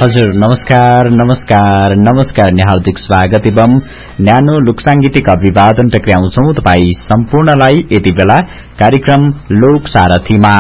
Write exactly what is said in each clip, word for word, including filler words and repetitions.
हजुर नमस्कार नमस्कार नमस्कार हार्दिक स्वागत एवं न्यानो लोकसांगीतिक अभिवादन टक्राउँछौ तपाई सम्पूर्णलाई यति बेला कार्यक्रम लोक सारथीमा।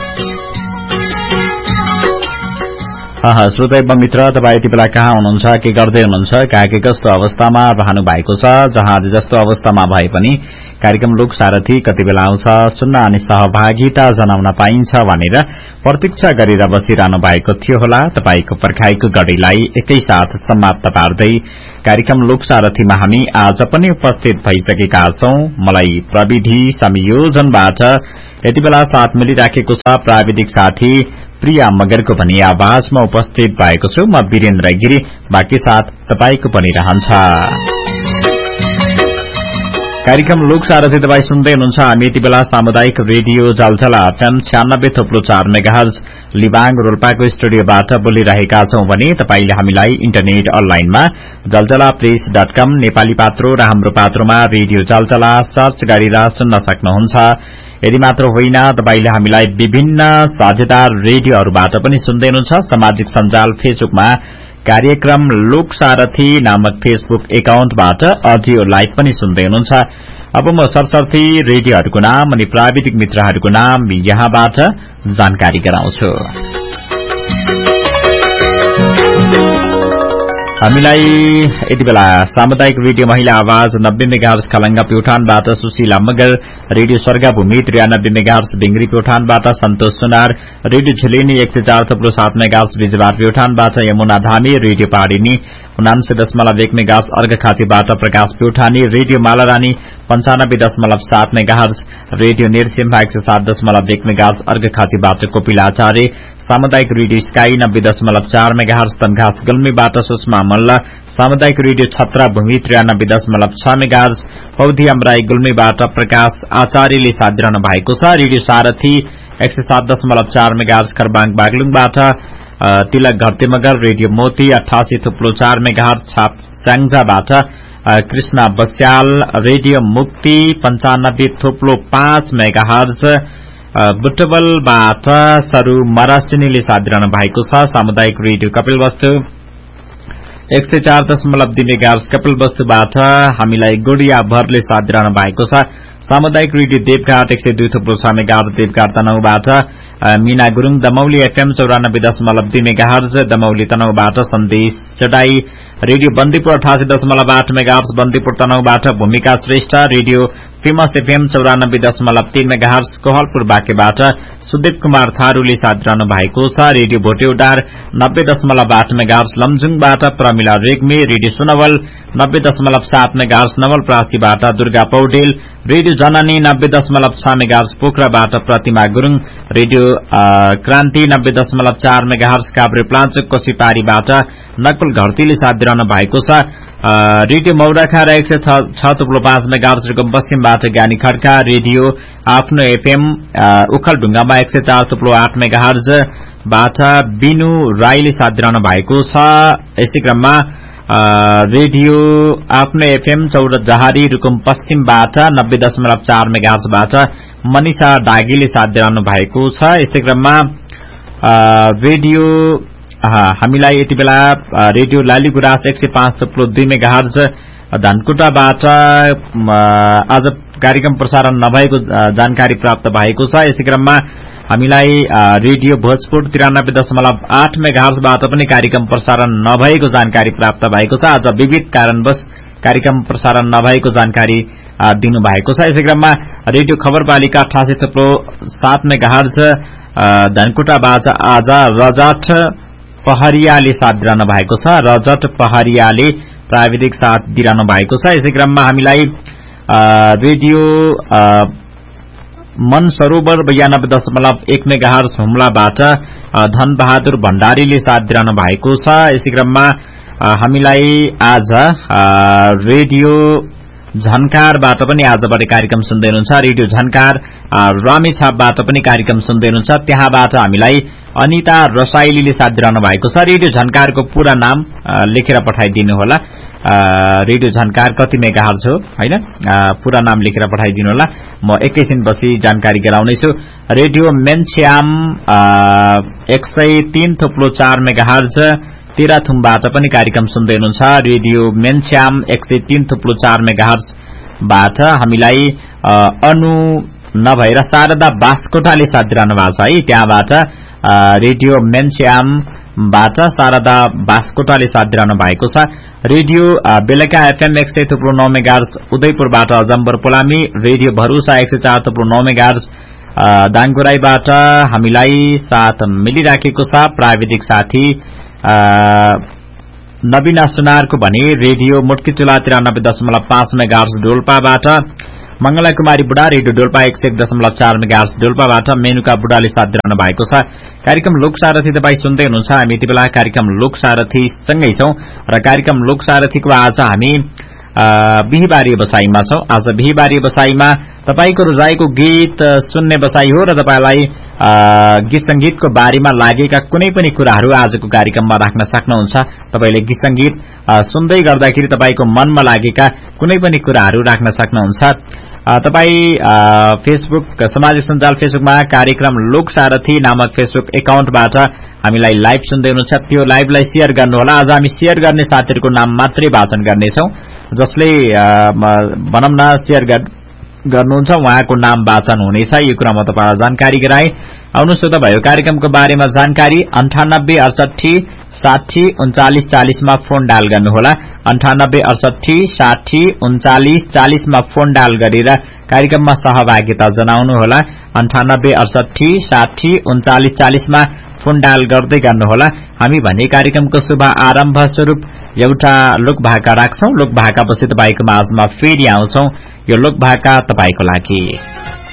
श्रोता एवं मित्र तपाई यति बेला कहाँ हुनुहुन्छ, के गर्दै हुनुहुन्छ, कहाँ के कस्तो अवस्थामा रहनु भएको छ, जहाँ जस्तो अवस्थामा भए पनि कार्यक्रम लोक सारथी कति बेला आउँछ सुन्न अनि सहभागिता जनाउन पाइन्छ भनेर प्रतीक्षा गरेर बसिरहनु भएको थियो होला। तपाईको पर्खाइको गढीलाई एकैसाथ समाप्त पार्दै कार्यक्रम लोक सारथीमा हामी आज पनि उपस्थित भइसकेका छौं। मलाई प्रविधि संयोजनबाट यति बेला साथ मिलिराखेको छ प्राविधिक साथी प्रिया मगरको पनि आवाजमा उपस्थित भएको छु म वीरेन्द्र गिरी। बाँकी साथ तपाईको पनि रहन्छ। कार्यक्रम लोक सारथी तपाई सुन्दै हुनुहुन्छ। हामी यति बेला सामुदायिक रेडियो जलजला एफएम छ्यानब्बे थोप्लो चार मेगाहर्ज लिबाङ रोल्पाको स्टुडियोबाट बोलिरहेका छौं भने तपाईले हामीलाई इन्टरनेट अनलाइनमा जलजला प्रेस डट कम नेपाली पात्रो र हाम्रो पात्रोमा रेडियो जलजला सर्च गरेर सुन्न सक्नुहुन्छ। यदि मात्र होइन तपाईले हामीलाई विभिन्न साझेदार रेडियोहरूबाट पनि सुन्दै हुनुहुन्छ। सामाजिक सञ्जाल फेसबुकमा कार्यक्रम लोक सारथी नामक फेसबुक एकाउन्टबाट अडियो लाइभ पनि सुन्दै हुनुहुन्छ। अब म सरसर्ती रेडियोहरूको नाम अनि प्राविधिक मित्रहरूको नाम यहाँबाट जानकारी गराउँछु। हामीलाई यति बेला सामुदायिक रेडियो महिला आवाज नब्बे megahertz Khalanga प्युठानबाट Sushila Magar, radio स्वर्गभूमि त्रियानब्बे megahertz बिंगरी प्युठानबाट सन्तोष सुनार, रेडियो झिलिनी एक सय चार थप्लो सात मेगाहर्ज बिजबार प्युठानबाट यमुना धामी, रेडियो पाडिनी उनान्सय दशमलव एक मेगाहर्ज अर्घखाँचीबाट प्रकाश प्युठानी, रेडियो मालारानी पञ्चानब्बे दशमलव सात मेगाहर्ज, रेडियो नेरसिम्हा एक सय सात दशमलव एक मेगाहर्ज अर्घखाँचीबाट कोपिलाचार्य, सामुदायिक रेडियो स्काई नब्बे दशमलव चार मेगाहर्ज तनघास गुल्मीबाट सुषमा मल्ल, सामुदायिक रेडियो छत्रा भूमि त्रियानब्बे दशमलव छ मेगाहर्ज पौधी अमराई गुल्मीबाट प्रकाश आचार्यले साथ दिइरहनु भएको छ। रेडियो सारथी एक सय सात दशमलव चार मेगाहर्ज खरबाङ बागलुङबाट तिलक घरतेमगर, रेडियो मोती अठासी थुप्लो चार मेगाहर्ज छाप स्याङ्जाबाट कृष्णा बस्याल, रेडियो मुक्ति पञ्चानब्बे थुप्लो पाँच मेगाहर्ज बुटबलबाट सरू मरासिनीले साथ दिइरहनु भएको छ। सामुदायिक रेडियो कपिलवस्तु एक सय चार दशमलव दुई मेगाहर्ज कपिलवस्तुबाट हामीलाई गुडिया भरले साथ दिइरहनु भएको छ। सामुदायिक रेडियो देवघाट एक सय दुई थुप्रो छ मेगाहर्ज देवघाट तनहुबाट मीना गुरूङ, दमौली एफएम चौरानब्बे दशमलव दुई मेगाहर्ज दमौली तनहुबाट सन्देश चटाई, रेडियो बन्दीपुर अठासी दशमलव आठ मेगाहर्ज बन्दीपुर तनहुबाट भूमिका श्रेष्ठ, रेडियो फेमस एफएम चौरानब्बे दशमलव तीन मेगाहर्ज कोहलपुर बाँकेबाट सुदीप कुमार थारूले साथ रहनु भएको छ। रेडियो भोटेउडार नब्बे दशमलव आठ मेगाहर्ज लमजुङबाट प्रमिला रेग्मी, रेडियो सुनवल नब्बे दशमलव सात मेगाहर्ज नवलप्रासीबाट दुर्गा पौडेल, रेडियो जननी नब्बे दशमलव छ मेगाहर्ज पोखराबाट प्रतिमा गुरूङ, रेडियो क्रान्ति नब्बे दशमलव चार मेगाहर्ज काभ्रे प्लाञ्चोक कोसीपारीबाट नकुल घरतीले साथ दिइरहनु भएको छ। रेडियो मौराखा र एक सय छ थुप्लो पाँच मेगाहर्ज रुकुम पश्चिमबाट ज्ञानी खड्का, रेडियो आफ्नो एफएम उखलढुङ्गामा एक सय चार थुप्लो आठ मेगाहर्ज बाट बिनु राईले साथ दिइरहनु भएको छ। यसै क्रममा रेडियो आफ्नो एफएम चौरजहारी रुकुम पश्चिमबाट नब्बे दशमलव चार मेगाहर्जबाट मनिषा डागीले साथ दिइरहनु भएको छ। यसै क्रममा रेडियो हामीलाई यति बेला रेडियो लालीगुराँस एक सय पाँच थुप्लो दुई मेगाहर्ज धनकुटाबाट आज कार्यक्रम प्रसारण नभएको जानकारी प्राप्त भएको छ। यसै क्रममा हामीलाई रेडियो भोजपुर त्रियानब्बे दशमलव आठ मेगाहर्जबाट पनि कार्यक्रम प्रसारण नभएको जानकारी प्राप्त भएको छ। आज विविध कारणवश कार्यक्रम प्रसारण नभएको जानकारी दिनु भएको छ। यसै क्रममा रेडियो खबरपालिका अठासी थुप्लो सात मेगाहर्ज धनकुटाबाट आज रजत पहरियाले साथ दिइरहनु भएको छ। रजत पहरियाले प्राविधिक साथ दिइरहनु भएको छ। यसै क्रममा हामीलाई रेडियो मन सरोवर बयानब्बे दशमलव एक मेगाहर्ज हुम्लाबाट धनबहादुर भण्डारीले साथ दिइरहनु भएको छ। यसै क्रममा हामीलाई आज रेडियो झनकारबाट पनि आजबाट कार्यक्रम सुन्दै हुनुहुन्छ। रेडियो झनकार रामेछापबाट पनि कार्यक्रम सुन्दै हुनुहुन्छ। त्यहाँबाट हामीलाई अनिता रसाइलीले साथ दिइरहनु भएको छ। रेडियो झनकारको पूरा नाम लेखेर पठाइदिनु होला। रेडियो झनकार कति मेगाहर्ज हो हैन, पूरा नाम लेखेर पठाइदिनु होला। म एकैछिन पछि जानकारी गराउनेछु। रेडियो मेन्च्याम एक सय तीन थोप्लो चार मेगाहर्ज तेह्रथुमबाट पनि कार्यक्रम सुन्दै हुनुहुन्छ। रेडियो मेन्च्याम एक सय तीन थुप्लो चार मेगाहर्जबाट हामीलाई अनु नभएर शारदा बास्कोटाले साथ दिइरहनु भएको छ है। त्यहाँबाट रेडियो मेन्च्यामबाट शारदा बास्कोटाले साथ दिइरहनु भएको छ। रेडियो बेलका एफएम एक सय थुप्रो नौ मेगाहर्ज उदयपुरबाट अजम्बर पोलामी, रेडियो भरूसा एक सय चार थुप्रो नौ मेगाहर्ज दाङगुराईबाट हामीलाई साथ मिलिराखेको छ। प्राविधिक साथी नवीना सुनारको भने रेडियो मुटकीचुला तिरानब्बे दशमलव पाँच मेगाहर्ज डोल्पाबाट, मंगला कुमारी बुढा रेडियो डोल्पा एक सय एक दशमलव चार मेगाहर्ज डोल्पाबाट मेनुका बुढाले साथ दिइरहनु भएको छ। कार्यक्रम लोकसारथी तपाई सुन्दै हुनुहुन्छ। हामी यति बेला कार्यक्रम लोकसारथी सँगै छौं र कार्यक्रम लोकसारथीको आज हामी बिहीबारी बसाईमा छौं। आज बिहीबारी बसाईमा तपाईको रोजाइको गीत सुन्ने बसाई हो र तपाईलाई गीत संगीतको बारेमा लागेका कुनै पनि कुराहरू आजको कार्यक्रममा राख्न सक्नुहुन्छ। तपाईले गीत संगीत सुन्दै गर्दाखेरि तपाईको मनमा लागेका कुनै पनि कुराहरू राख्न सक्नुहुन्छ। तपाई फेसबुक सामाजिक सञ्जाल फेसबुकमा कार्यक्रम लोकसारथी नामक फेसबुक एकाउन्टबाट हामीलाई लाइभ सुन्दै हुनुहुन्छ। त्यो लाइभलाई शेयर गर्नुहोला। आज हामी शेयर गर्ने साथीहरुको नाम मात्रै वाचन गर्नेछौं। जसले भनौं न शेयर गर्नुहुन्छ उहाँको नाम वाचन हुनेछ। यो कुरा म तपाईलाई जानकारी गराए। आउनुहोस् त भयो कार्यक्रमको बारेमा जानकारी। अन्ठानब्बे अडसठी साठी उन्चालिस चालिस मा फोन डायल गर्नुहोला। अन्ठानब्बे अडसठी साठी उन्चालिस चालिस मा फोन डायल गरेर कार्यक्रममा सहभागिता जनाउनुहोला। अन्ठानब्बे अडसठी साठी उन्चालिस चालिस मा फोन डायल गर्दै गर्नुहोला। हामी भने कार्यक्रमको शुभ आरम्भ स्वरूप एउटा लोकभाका राख्छौं। लोकभाकापछि तपाईको माझमा फेरि आउँछौं। यो लोकभाका तपाईको लागि।